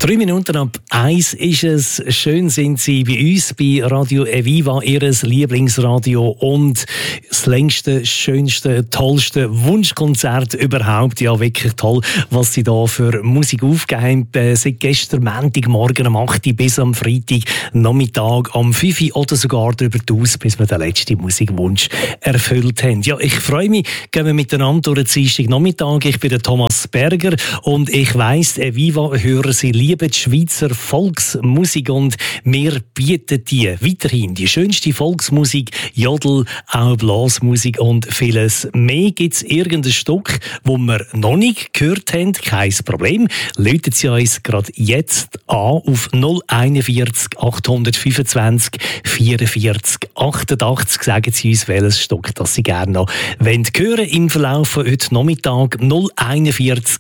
3 Minuten ab 1 ist es. Schön sind Sie bei uns bei Radio Eviva, Ihres Lieblingsradio und das längste, schönste, tollste Wunschkonzert überhaupt. Ja, wirklich toll, was Sie da für Musik aufgeben haben. Seit gestern Montagmorgen um 8 Uhr bis am Freitag Nachmittag am 5 Uhr oder sogar darüber hinaus, bis wir den letzten Musikwunsch erfüllt haben. Ja, ich freue mich, gehen wir miteinander durch den Dienstag Nachmittag. Ich bin der Thomas Berger und ich weiss, Eviva-Hörer, Sie lieben die Schweizer Volksmusik und wir bieten die weiterhin. Die schönste Volksmusik, Jodel, auch Blasmusik und vieles mehr. Gibt es irgendein Stück, das wir noch nicht gehört haben? Kein Problem. Läutet Sie uns gerade jetzt an auf 041 825 44 88. Sagen Sie uns, welches Stück das Sie gerne noch hören wollen. Im Verlauf von heute Nachmittag 041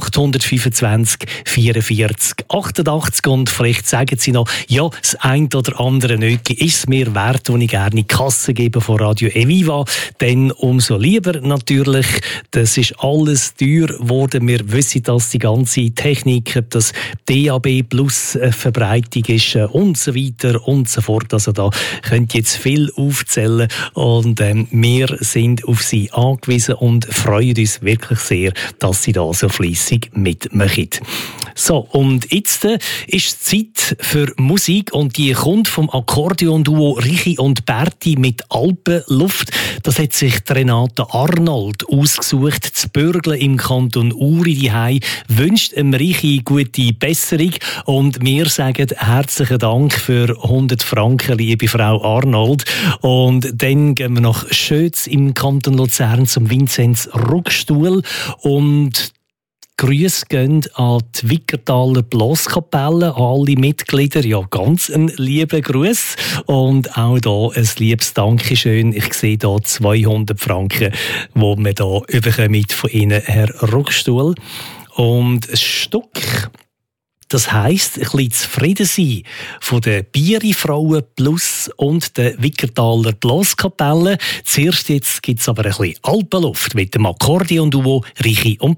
825 44 88. Und vielleicht sagen Sie noch, ja, das ein oder andere Nötchen ist es mir wert, und ich gerne in die Kasse gebe von Radio Eviva. Denn umso lieber natürlich. Das ist alles teuer geworden. Wir wissen, dass die ganze Technik, das DAB Plus Verbreitung ist und so weiter und so fort. Also da könnt ihr jetzt viel aufzählen und wir sind auf Sie angewiesen und freuen uns wirklich sehr, dass Sie da so fleissig mitmachen. So, und jetzt ist Zeit für Musik und die kommt vom Akkordeonduo Richi und Berti mit Alpenluft. Das hat sich Renate Arnold ausgesucht, zu bürgeln im Kanton Uri diehei. Wünscht dem Richi gute Besserung und wir sagen herzlichen Dank für 100 Franken, liebe Frau Arnold. Und dann gehen wir nach Schötz im Kanton Luzern zum Vinzenz Ruckstuhl und Grüße gehen an die Wickertaler Blaskapelle, alle Mitglieder, ja, ganz ein lieber Gruß und auch hier ein liebes Dankeschön. Ich sehe hier 200 Franken, die wir hier überkommen von Ihnen, Herr Ruckstuhl. Und ein Stück, das heisst, ein bisschen zufrieden sein von den Bierifrauen Plus und der Wickertaler Blaskapelle. Zuerst jetzt gibt es aber ein bisschen Alpenluft mit dem Akkordeonduo Richi und